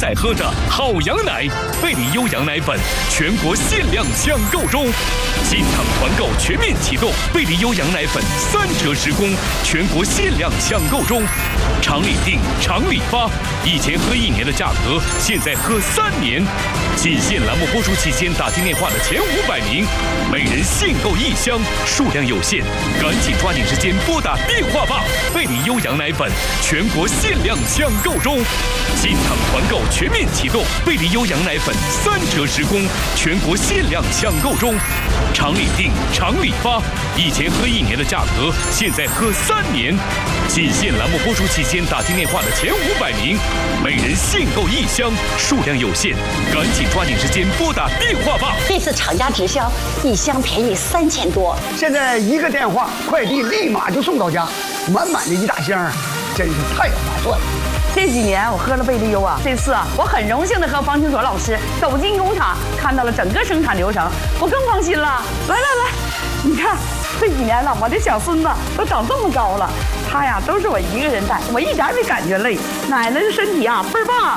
在喝的好羊奶，贝里优羊奶粉全国限量抢购中，进场团购全面启动，贝里优羊奶粉3折10公，全国限量抢购中，厂里订，厂里发，以前喝1年的价格，现在喝3年。仅限栏目播出期间打进电话的前500名，每人限购1箱，数量有限，赶紧抓紧时间拨打电话吧！贝里优羊奶粉全国限量抢购中，进场团购全面启动，贝里优羊奶粉3折10公，全国限量抢购中，厂里订，厂里发，以前喝1年的价格，现在喝3年。仅限栏目播出期间打进电话的前500名，每人限购1箱，数量有限，赶紧抓紧时间拨打电话吧！ 这次厂家直销，1箱便宜3000多。 现在1个电话，快递立马就送到家，满满的1大箱，真是太划算了。 这几年我喝了贝利优啊，这次啊，我很荣幸的和方清卓老师走进工厂，看到了整个生产流程，我更放心了。来，你看这几年了，我的小孙子都长这么高了，他呀都是我一个人带，我一点没感觉累。奶奶的身体啊倍儿棒，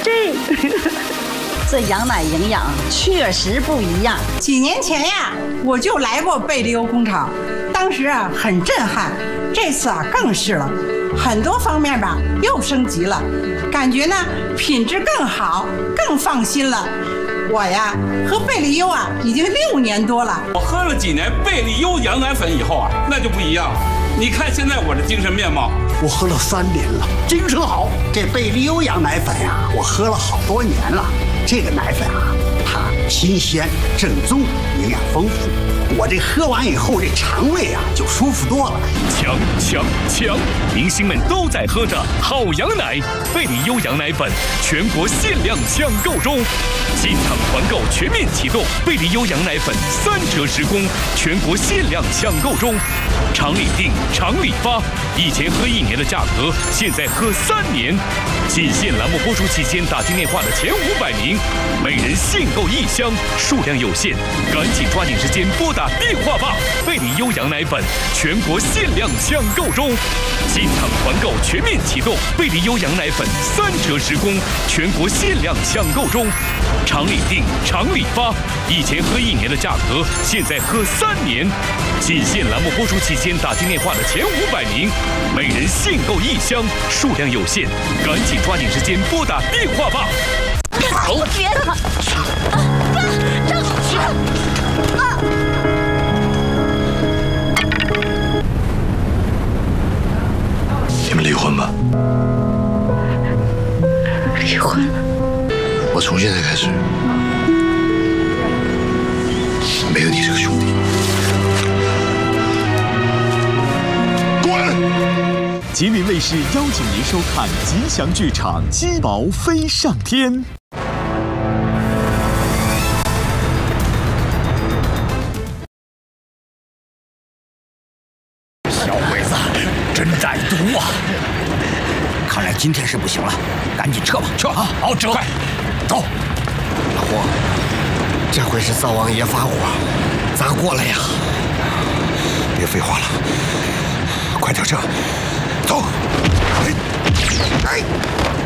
这羊奶营养确实不一样。 几年前呀，我就来过贝利优工厂，当时啊很震撼，这次啊更是了，很多方面吧又升级了，感觉呢品质更好，更放心了。我呀喝贝利优啊已经6年多了， 我喝了几年贝利优羊奶粉以后啊，那就不一样了。你看现在我的精神面貌， 我喝了3年了，精神好。这贝利优羊奶粉呀，我喝了好多年了。这个奶粉啊，它新鲜、正宗、营养丰富。我这喝完以后，这肠胃啊就舒服多了。 抢！明星们都在喝的好羊奶，贝里优羊奶粉全国限量抢购中，进场团购全面启动，贝里优羊奶粉3折10公，全国限量抢购中，厂里订，厂里发，以前喝1年的价格，现在喝3年。仅限栏目播出期间打进电话的前500名，每人限购1箱，数量有限，赶紧抓紧时间拨打电话吧！贝里优羊奶粉全国限量抢购中，进场团购全面启动，贝里优羊奶粉3折10公，全国限量抢购中，厂里订，厂里发，以前喝1年的价格，现在喝3年。仅限栏目播出期间打进电话的前500名，每人限购1箱，数量有限，赶紧抓紧时间拨打电话吧！ 哎，别了！ 你们离婚吧？ 离婚了。 我从现在开始没有你这个兄弟。滚！ 吉林卫视邀请您收看吉祥剧场《鸡毛飞上天》。 小鬼子真歹毒啊！看来今天是不行了，赶紧撤吧！撤啊！好，撤！快走！ 大货，这回是灶王爷发火，砸锅了呀！别废话了，快点撤！走！哎！